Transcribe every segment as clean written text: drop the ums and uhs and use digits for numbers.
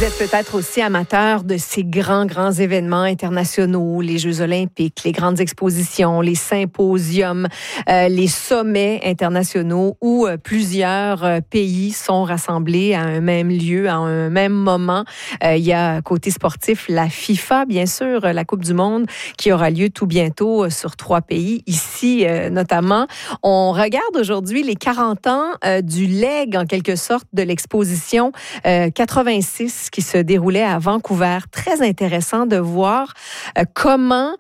Vous êtes peut-être aussi amateur de ces grands événements internationaux, les Jeux olympiques, les grandes expositions, les symposiums, les sommets internationaux où plusieurs pays sont rassemblés à un même lieu, à un même moment. Il y a côté sportif la FIFA, bien sûr, la Coupe du Monde qui aura lieu tout bientôt sur 3 pays, ici notamment. On regarde aujourd'hui les 40 ans du legs, en quelque sorte, de l'exposition 86 qui se déroulait à Vancouver. Très intéressant de voir comment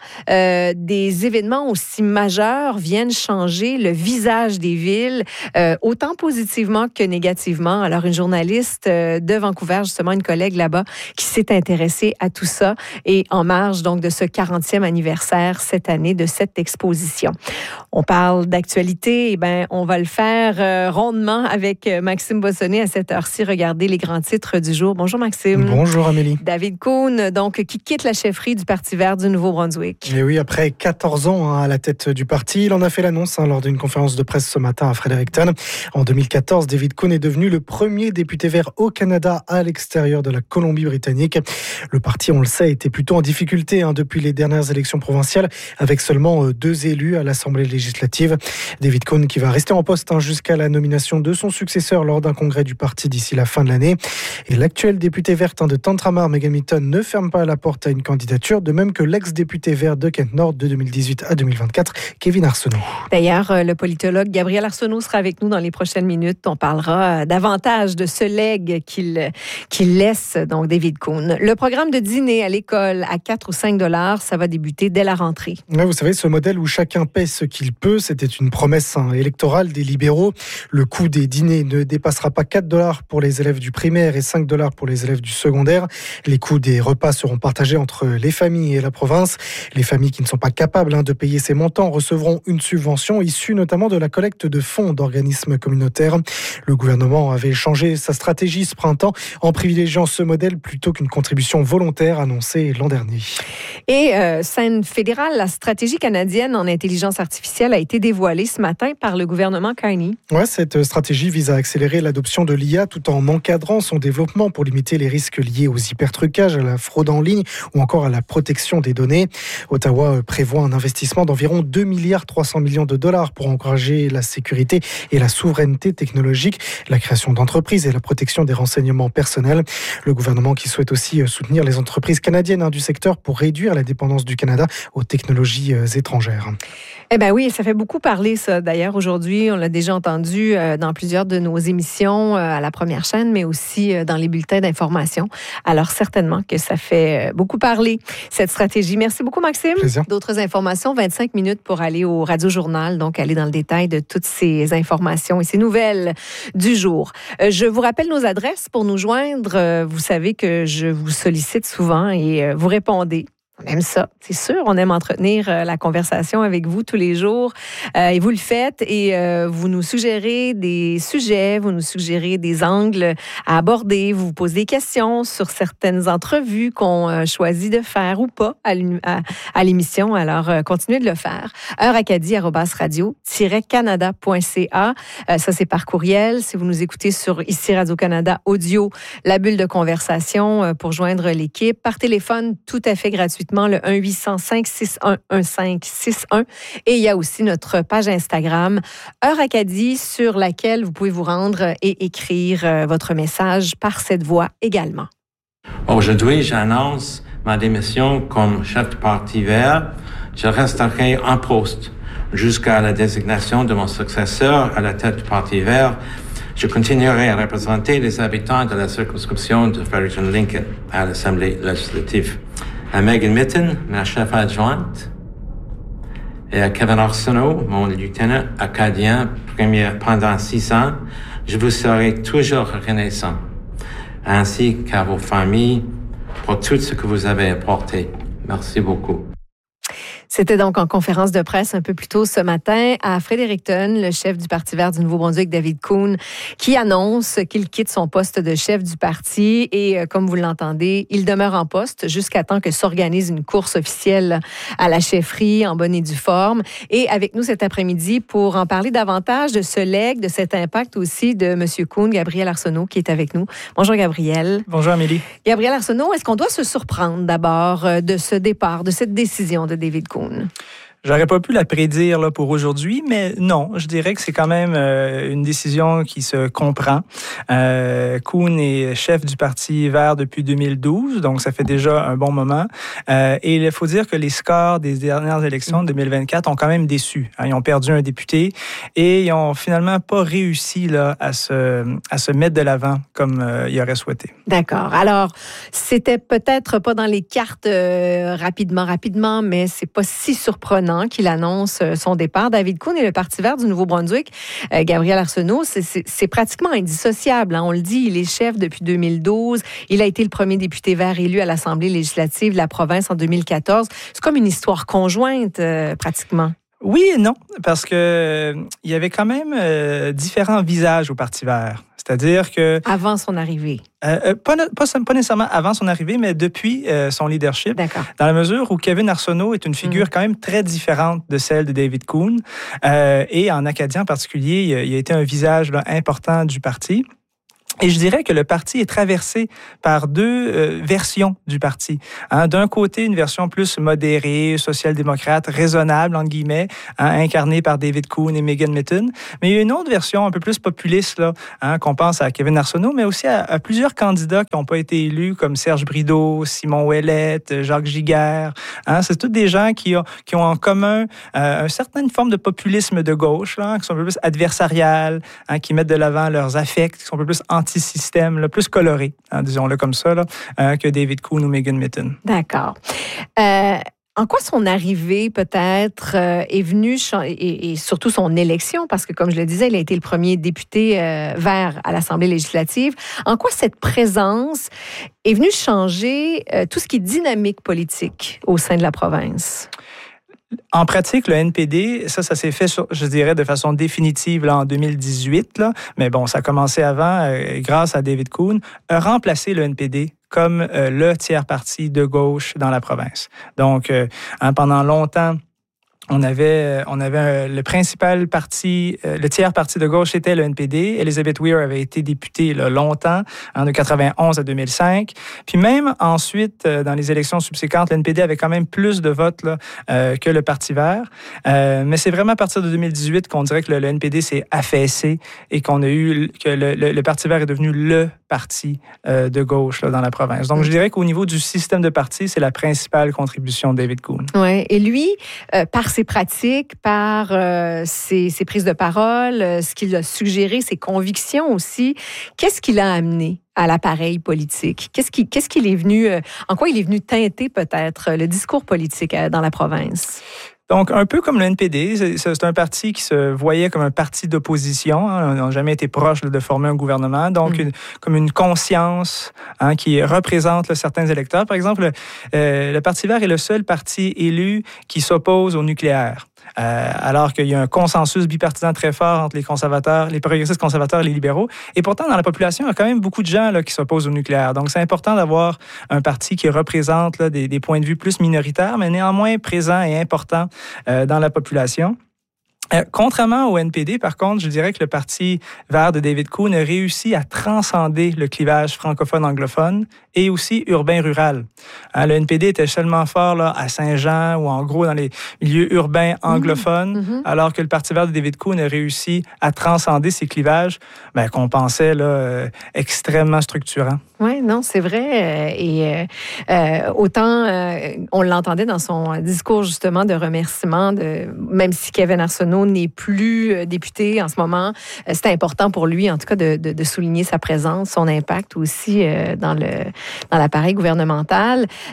des événements aussi majeurs viennent changer le visage des villes, autant positivement que négativement. Alors, une journaliste de Vancouver, justement, une collègue là-bas, qui s'est intéressée à tout ça et en marge donc de ce 40e anniversaire cette année de cette exposition. On parle d'actualité, on va le faire rondement avec Maxime Bossonnet à cette heure-ci. Regardez les grands titres du jour. Bonjour Maxime. Bonjour Amélie. David Cohn, donc, qui quitte la chefferie du Parti vert du Nouveau-Brunswick. Et oui, après 14 ans à la tête du parti, il en a fait l'annonce lors d'une conférence de presse ce matin à Fredericton. En 2014, David Cohn est devenu le premier député vert au Canada à l'extérieur de la Colombie-Britannique. Le parti, on le sait, était plutôt en difficulté depuis les dernières élections provinciales, avec seulement 2 élus à l'Assemblée législative. David Cohn qui va rester en poste jusqu'à la nomination de son successeur lors d'un congrès du parti d'ici la fin de l'année. Et l'actuelle députée verte de Tantramar, Megan Mitton, ne ferme pas la porte à une candidature, de même que l'ex-député vert de Kent Nord de 2018 à 2024, Kevin Arsenault. D'ailleurs, le politologue Gabriel Arsenault sera avec nous dans les prochaines minutes. On parlera davantage de ce legs qu'il laisse, donc David Cohn. Le programme de dîner à l'école à 4 ou 5 $, ça va débuter dès la rentrée. Ouais, vous savez, ce modèle où chacun paie ce qu'il peut, c'était une promesse électorale des libéraux. Le coût des dîners ne dépassera pas 4 $ pour les élèves du primaire et 5 $ pour les élèves du secondaire. Les coûts des repas seront partagés entre les familles et la province. Les familles qui ne sont pas capables de payer ces montants recevront une subvention issue notamment de la collecte de fonds d'organismes communautaires. Le gouvernement avait changé sa stratégie ce printemps en privilégiant ce modèle plutôt qu'une contribution volontaire annoncée l'an dernier. Et scène fédérale, la stratégie canadienne en intelligence artificielle a été dévoilée ce matin par le gouvernement Carney. Ouais, cette stratégie vise à accélérer l'adoption de l'IA tout en encadrant son développement pour limiter les risques liés aux hypertrucages, à la fraude en ligne ou encore à la protection des données. Ottawa prévoit un investissement d'environ 2,3 milliards de dollars pour encourager la sécurité et la souveraineté technologique, la création d'entreprises et la protection des renseignements personnels. Le gouvernement qui souhaite aussi soutenir les entreprises canadiennes du secteur pour réduire la dépendance du Canada aux technologies étrangères. Eh bien oui, ça fait beaucoup parler ça. D'ailleurs, aujourd'hui, on l'a déjà entendu dans plusieurs de nos émissions à la première chaîne, mais aussi dans les bulletins d'information. Alors certainement que ça fait beaucoup parler, cette stratégie. Merci beaucoup, Maxime. Plaisir. D'autres informations, 25 minutes pour aller au Radio-Journal, donc aller dans le détail de toutes ces informations et ces nouvelles du jour. Je vous rappelle nos adresses pour nous joindre. Vous savez que je vous sollicite souvent et vous répondez. On aime ça, c'est sûr. On aime entretenir la conversation avec vous tous les jours. Et vous le faites et vous nous suggérez des sujets, vous nous suggérez des angles à aborder. Vous posez des questions sur certaines entrevues qu'on choisit de faire ou pas à l'émission. Alors, continuez de le faire. heure-acadie@radio-canada.ca. Ça, c'est par courriel. Si vous nous écoutez sur ici Radio-Canada Audio, la bulle de conversation pour joindre l'équipe. Par téléphone, tout à fait gratuitement, le 1-800-561-1561. Et il y a aussi notre page Instagram, Heure Acadie, sur laquelle vous pouvez vous rendre et écrire votre message par cette voie également. Aujourd'hui, j'annonce ma démission comme chef du Parti vert. Je resterai en poste jusqu'à la désignation de mon successeur à la tête du Parti vert. Je continuerai à représenter les habitants de la circonscription de Fredericton-Lincoln à l'Assemblée législative. À Megan Mitton, ma chef adjointe, et à Kevin Arsenault, mon lieutenant acadien premier pendant 6 ans, je vous serai toujours reconnaissant, ainsi qu'à vos familles, pour tout ce que vous avez apporté. Merci beaucoup. C'était donc en conférence de presse un peu plus tôt ce matin à Fredericton, le chef du Parti vert du Nouveau-Brunswick, David Coon, qui annonce qu'il quitte son poste de chef du parti et, comme vous l'entendez, il demeure en poste jusqu'à temps que s'organise une course officielle à la chefferie en bonne et due forme. Et avec nous cet après-midi pour en parler davantage de ce legs, de cet impact aussi de M. Coon, Gabriel Arsenault qui est avec nous. Bonjour Gabriel. Bonjour Amélie. Gabriel Arsenault, est-ce qu'on doit se surprendre d'abord de ce départ, de cette décision de David Coon? J'aurais pas pu la prédire là, pour aujourd'hui, mais non, je dirais que c'est quand même une décision qui se comprend. Coon est chef du Parti vert depuis 2012, donc ça fait déjà un bon moment. Et il faut dire que les scores des dernières élections de 2024 ont quand même déçu. Ils ont perdu un député et ils ont finalement pas réussi là, à se mettre de l'avant comme ils auraient souhaité. D'accord. Alors, c'était peut-être pas dans les cartes rapidement, mais c'est pas si surprenant qu'il annonce son départ. David Coon et le Parti vert du Nouveau-Brunswick, Gabriel Arsenault, c'est pratiquement indissociable. On le dit, il est chef depuis 2012. Il a été le premier député vert élu à l'Assemblée législative de la province en 2014. C'est comme une histoire conjointe, pratiquement. Oui et non, parce que il y avait quand même différents visages au Parti vert. C'est-à-dire que... Avant son arrivée. Pas nécessairement avant son arrivée, mais depuis son leadership. D'accord. Dans la mesure où Kevin Arsenault est une figure quand même très différente de celle de David Coon. Et en Acadien en particulier, il a été un visage là, important du parti. Et je dirais que le parti est traversé par deux versions du parti. D'un côté, une version plus modérée, social-démocrate, raisonnable, entre guillemets, incarnée par David Coon et Megan Mitton. Mais il y a une autre version un peu plus populiste, là, qu'on pense à Kevin Arsenault, mais aussi à plusieurs candidats qui n'ont pas été élus, comme Serge Brideau, Simon Ouellette, Jacques Giguère. C'est tous des gens qui ont en commun une certaine forme de populisme de gauche, là, qui sont un peu plus adversariales, qui mettent de l'avant leurs affects, qui sont un peu plus anti-système, là, plus coloré, disons-le comme ça, là, que David Coon ou Megan Mitton. D'accord. En quoi son arrivée, peut-être, est venue, et surtout son élection, parce que, comme je le disais, il a été le premier député vert à l'Assemblée législative. En quoi cette présence est venue changer tout ce qui est dynamique politique au sein de la province? En pratique, le NPD, ça s'est fait, je dirais, de façon définitive là, en 2018. Là. Mais bon, ça a commencé avant, grâce à David Coon, a remplacé le NPD comme le tiers-parti de gauche dans la province. Donc, pendant longtemps, on avait le principal parti, le tiers parti de gauche était le NPD. Elizabeth Weir avait été députée là, longtemps, de 91 à 2005. Puis même ensuite, dans les élections subséquentes, le NPD avait quand même plus de votes là, que le Parti vert. Mais c'est vraiment à partir de 2018 qu'on dirait que le NPD s'est affaissé et qu'on a eu que le Parti vert est devenu le parti de gauche là, dans la province. Donc, je dirais qu'au niveau du système de parti, c'est la principale contribution de David Coon. Oui, et lui, par ses pratiques, par ses prises de parole, ce qu'il a suggéré, ses convictions aussi, qu'est-ce qu'il a amené à l'appareil politique? Qu'est-ce qu'il est venu, en quoi il est venu teinter peut-être le discours politique dans la province? Donc, un peu comme le NPD, c'est un parti qui se voyait comme un parti d'opposition. Ils n'ont jamais été proches de former un gouvernement. Donc, comme une conscience qui représente là, certains électeurs. Par exemple, le Parti vert est le seul parti élu qui s'oppose au nucléaire. Alors qu'il y a un consensus bipartisan très fort entre les conservateurs, les progressistes conservateurs et les libéraux. Et pourtant, dans la population, il y a quand même beaucoup de gens là, qui s'opposent au nucléaire. Donc, c'est important d'avoir un parti qui représente là, des points de vue plus minoritaires, mais néanmoins présents et importants dans la population. Contrairement au NPD, par contre, je dirais que le Parti vert de David Coon a réussi à transcender le clivage francophone-anglophone et aussi urbain-rural. Le NPD était seulement fort là, à Saint-Jean ou en gros dans les milieux urbains anglophones, alors que le Parti vert de David Coon a réussi à transcender ces clivages qu'on pensait là, extrêmement structurants. Oui, non, c'est vrai. Et autant on l'entendait dans son discours justement de remerciement, même si Kevin Arsenault n'est plus député en ce moment, c'est important pour lui, en tout cas, de souligner sa présence, son impact aussi dans l'appareil gouvernemental.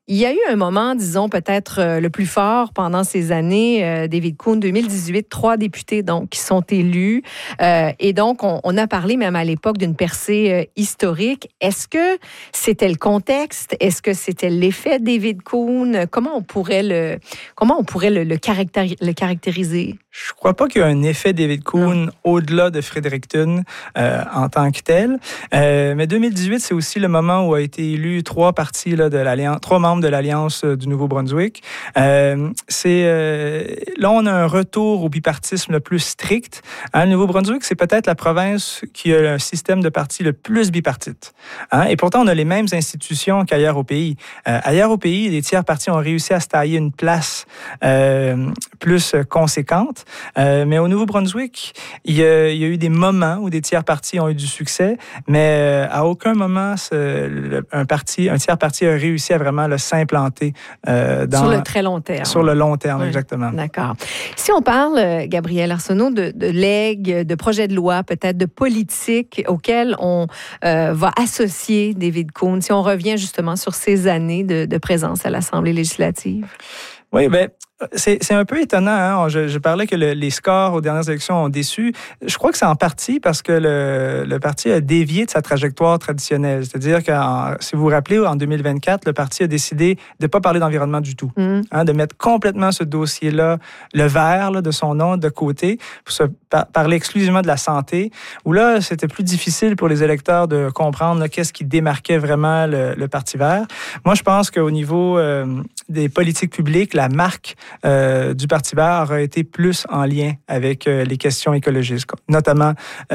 il y a eu un moment, disons, peut-être le plus fort pendant ces années, David Coon, 2018, 3 députés donc qui sont élus. Et donc, on a parlé même à l'époque d'une percée historique. Est-ce que c'était le contexte? Est-ce que c'était l'effet David Coon? Comment on pourrait le caractériser? Je ne crois pas qu'il y a un effet David Coon au-delà de Fredericton en tant que tel. Mais 2018, c'est aussi le moment où a été élu 3 membres de l'Alliance du Nouveau-Brunswick. Là, on a un retour au bipartisme le plus strict. Le Nouveau-Brunswick, c'est peut-être la province qui a un système de partis le plus bipartite. Et pourtant, on a les mêmes institutions qu'ailleurs au pays. Ailleurs au pays, les tiers partis ont réussi à se tailler une place plus conséquente. Mais au Nouveau-Brunswick, il y a eu des moments où des tiers partis ont eu du succès, mais à aucun moment un tiers parti a réussi à vraiment s'implanter sur le très long terme. Sur le long terme, exactement. D'accord. Si on parle, Gabriel Arsenault, de legs, de projets de loi, peut-être de politique auxquels on va associer David Coon, si on revient justement sur ces années de présence à l'Assemblée législative. Oui, bien, c'est un peu étonnant. Hein? Je parlais que les scores aux dernières élections ont déçu. Je crois que c'est en partie parce que le parti a dévié de sa trajectoire traditionnelle. C'est-à-dire que, si vous vous rappelez, en 2024, le parti a décidé de ne pas parler d'environnement du tout, de mettre complètement ce dossier-là, le vert de son nom, de côté, pour se parler exclusivement de la santé, où là, c'était plus difficile pour les électeurs de comprendre qu'est-ce qui démarquait vraiment le Parti vert. Moi, je pense qu'au niveau des politiques publiques, la marque du Parti vert aura été plus en lien avec les questions écologistes, notamment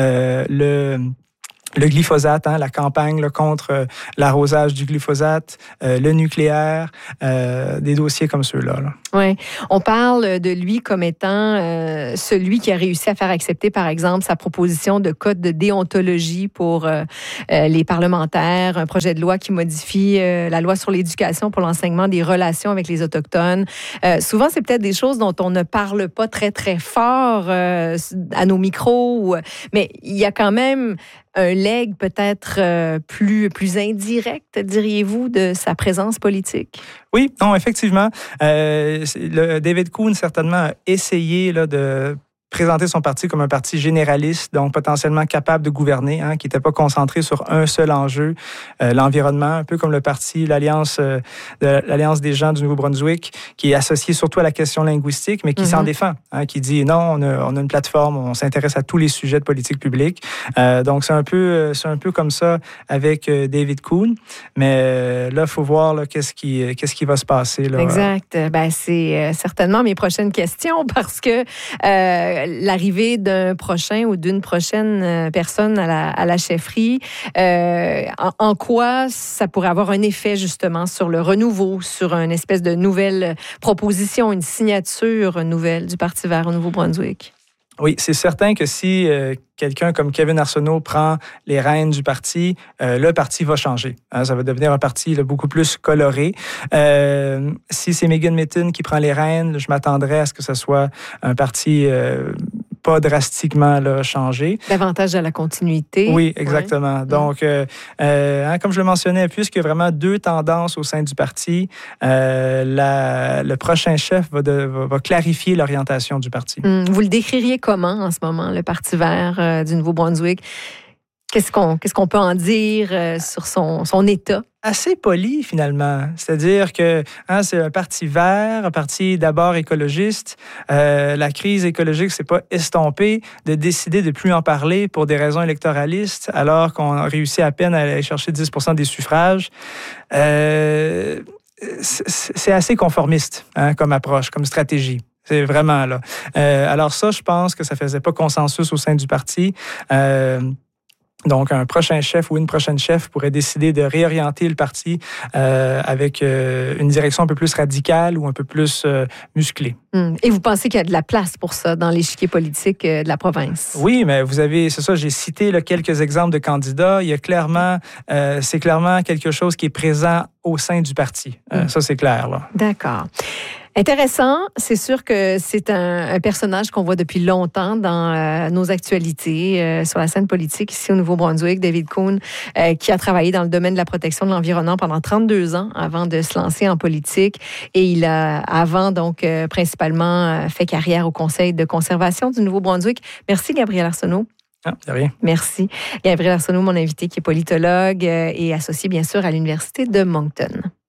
le glyphosate, la campagne contre l'arrosage du glyphosate, le nucléaire, des dossiers comme ceux-là. Oui, on parle de lui comme étant celui qui a réussi à faire accepter, par exemple, sa proposition de code de déontologie pour les parlementaires, un projet de loi qui modifie la loi sur l'éducation pour l'enseignement des relations avec les Autochtones. Souvent, c'est peut-être des choses dont on ne parle pas très, très fort à nos micros, mais il y a quand même un legs peut-être plus indirect, diriez-vous, de sa présence politique? Oui, non, effectivement. David Coon, certainement, a essayé de présenter son parti comme un parti généraliste, donc potentiellement capable de gouverner, qui n'était pas concentré sur un seul enjeu, l'environnement, un peu comme le parti, l'Alliance des gens du Nouveau-Brunswick, qui est associé surtout à la question linguistique, mais qui s'en défend, qui dit non, on a une plateforme, on s'intéresse à tous les sujets de politique publique. Donc, c'est un peu comme ça avec David Coon, mais là, il faut voir qu'est-ce qui va se passer. Là. Exact. C'est certainement mes prochaines questions parce que l'arrivée d'un prochain ou d'une prochaine personne à la chefferie, en quoi ça pourrait avoir un effet justement sur le renouveau, sur une espèce de nouvelle proposition, une signature nouvelle du Parti vert au Nouveau-Brunswick? Oui, c'est certain que si quelqu'un comme Kevin Arsenault prend les rênes du parti, le parti va changer. Ça va devenir un parti beaucoup plus coloré. Si c'est Megan Mitton qui prend les rênes, je m'attendrais à ce que ce soit un parti pas drastiquement changé. Davantage à la continuité. Oui, exactement. Ouais. Donc, comme je le mentionnais, puisqu'il y a vraiment 2 tendances au sein du parti, le prochain chef va clarifier l'orientation du parti. Vous le décririez comment en ce moment, le Parti vert du Nouveau-Brunswick? Qu'est-ce qu'on peut en dire sur son état? Assez poli, finalement. C'est-à-dire que c'est un parti vert, un parti d'abord écologiste. La crise écologique, c'est pas estompé de décider de plus en parler pour des raisons électoralistes, alors qu'on a réussi à peine à aller chercher 10% des suffrages. C'est assez conformiste comme approche, comme stratégie. C'est vraiment là. Alors ça, je pense que ça faisait pas consensus au sein du parti. Donc, un prochain chef ou une prochaine chef pourrait décider de réorienter le parti avec une direction un peu plus radicale ou un peu plus musclée. Et vous pensez qu'il y a de la place pour ça dans l'échiquier politique de la province? Oui, mais c'est ça, j'ai cité quelques exemples de candidats. Il y a c'est clairement quelque chose qui est présent au sein du parti. Ça, c'est clair. Là. D'accord. Intéressant. C'est sûr que c'est un personnage qu'on voit depuis longtemps dans nos actualités sur la scène politique ici au Nouveau-Brunswick. David Coon, qui a travaillé dans le domaine de la protection de l'environnement pendant 32 ans avant de se lancer en politique. Et il a, avant, donc, principalement fait carrière au Conseil de conservation du Nouveau-Brunswick. Merci, Gabriel Arsenault. Ah, de rien. Merci. Gabriel Arsenault, mon invité, qui est politologue et associé, bien sûr, à l'Université de Moncton.